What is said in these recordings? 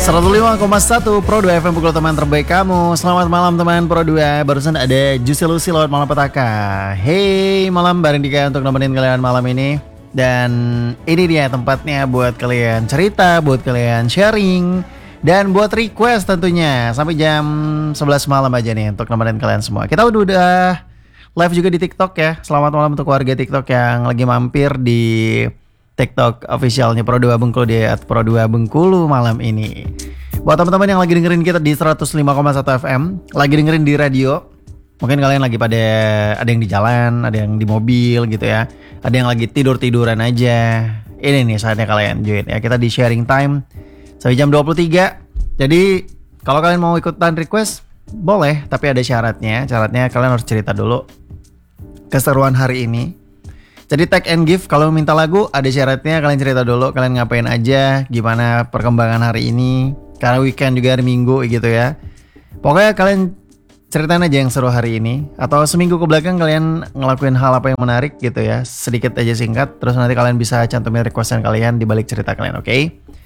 105,1 Pro 2 FM pukul teman terbaik kamu. Selamat malam teman Pro 2. Barusan ada Juicy Lucy lewat Malam Petaka. Hey, malam bareng Dika untuk nemenin kalian malam ini. Dan ini dia tempatnya buat kalian cerita, buat kalian sharing, dan buat request tentunya. Sampai jam 11 malam aja nih untuk nemenin kalian semua. Kita udah live juga di TikTok ya. Selamat malam untuk warga TikTok yang lagi mampir di TikTok officialnya Pro 2 Bengkulu di @Pro2 Bengkulu malam ini. Buat teman-teman yang lagi dengerin kita di 105,1 FM, lagi dengerin di radio, mungkin kalian lagi pada ada yang di jalan, ada yang di mobil gitu ya, ada yang lagi tidur-tiduran aja. Ini nih saatnya kalian join ya. Kita di sharing time sampai jam 23. Jadi kalau kalian mau ikutan request boleh, tapi ada syaratnya. Syaratnya kalian harus cerita dulu keseruan hari ini. Jadi tag and give, kalau minta lagu ada syaratnya, kalian cerita dulu kalian ngapain aja, gimana perkembangan hari ini, karena weekend juga hari Minggu gitu ya. Pokoknya kalian ceritain aja yang seru hari ini, atau seminggu ke belakang kalian ngelakuin hal apa yang menarik gitu ya, sedikit aja singkat, terus nanti kalian bisa cantumin requestan kalian di balik cerita kalian, oke?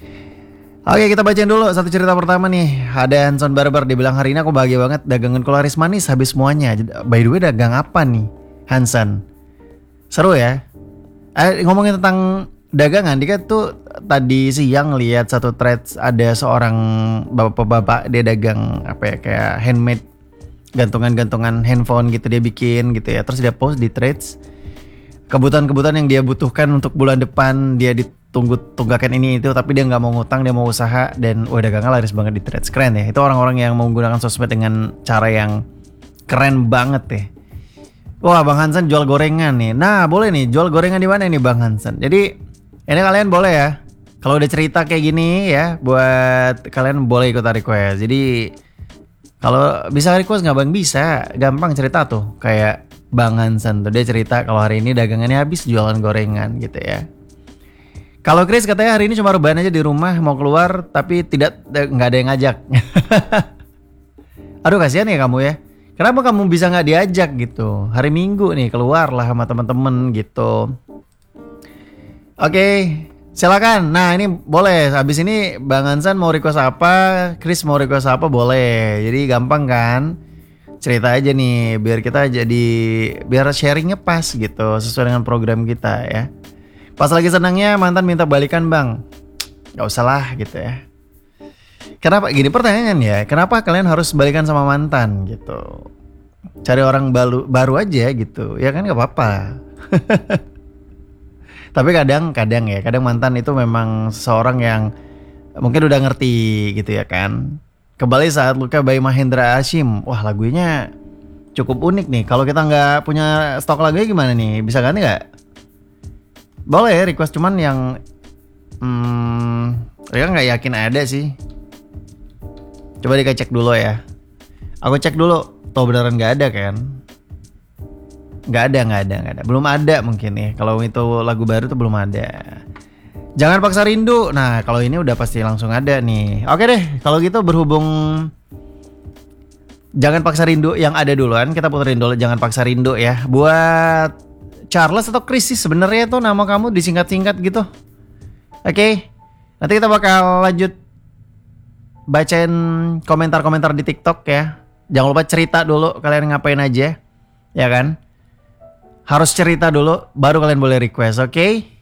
Oke, kita bacain dulu satu cerita pertama nih. Ada Hanson Barber, dia bilang hari ini aku bahagia banget, dagangan laris manis habis semuanya. By the way, dagang apa nih Hanson? Seru ya. Ngomongin tentang dagangan, dia tuh tadi siang lihat satu threads, ada seorang bapak-bapak dia dagang apa ya, kayak handmade gantungan-gantungan handphone gitu dia bikin gitu ya. Terus dia post di threads kebutuhan-kebutuhan yang dia butuhkan untuk bulan depan, dia ditunggakan ini itu, tapi dia nggak mau ngutang, dia mau usaha, dan dagangan laris banget di threads. Keren ya. Itu orang-orang yang menggunakan sosmed dengan cara yang keren banget ya. Wah, Bang Hansen jual gorengan nih. Nah, boleh nih jual gorengan di mana nih Bang Hansen? Jadi ini kalian boleh ya. Kalau udah cerita kayak gini ya, buat kalian boleh ikutan request. Jadi kalau bisa request nggak Bang? Bisa, gampang cerita tuh. Kayak Bang Hansen tuh dia cerita kalau hari ini dagangannya habis jualan gorengan gitu ya. Kalau Chris katanya hari ini cuma rebahan aja di rumah, mau keluar tapi nggak ada yang ngajak. Aduh, kasihan ya kamu ya. Kenapa kamu bisa nggak diajak gitu? Hari Minggu nih keluar lah sama temen-temen gitu. Oke, silakan. Nah ini boleh. Habis ini Bang Hansan mau request apa, Chris mau request apa boleh. Jadi gampang kan? Cerita aja nih, biar sharingnya pas gitu, sesuai dengan program kita ya. Pas lagi senangnya mantan minta balikan Bang, nggak usah lah gitu ya. Kenapa gini pertanyaan ya? Kenapa kalian harus balikan sama mantan gitu? Cari orang baru aja gitu, ya kan nggak apa-apa. Tapi kadang mantan itu memang seseorang yang mungkin udah ngerti gitu ya kan. Kembali Saat Luka by Mahendra Hashim. Wah, lagunya cukup unik nih. Kalau kita nggak punya stok lagunya gimana nih? Bisa ganti nggak? Boleh request, cuman yang ya nggak yakin ada sih. Coba dicek dulu ya. Aku cek dulu. Toh beneran gak ada kan? Gak ada. Belum ada mungkin nih. Kalau itu lagu baru tuh belum ada. Jangan Paksa Rindu. Nah kalau ini udah pasti langsung ada nih. Oke deh. Kalau gitu berhubung Jangan Paksa Rindu yang ada duluan, kita puterin dulu Jangan Paksa Rindu ya. Buat Charles atau Chris sih sebenarnya tuh nama kamu disingkat-singkat gitu. Oke. Nanti kita bakal lanjut bacain komentar-komentar di TikTok ya. Jangan lupa cerita dulu kalian ngapain aja, ya kan? Harus cerita dulu, baru kalian boleh request, oke?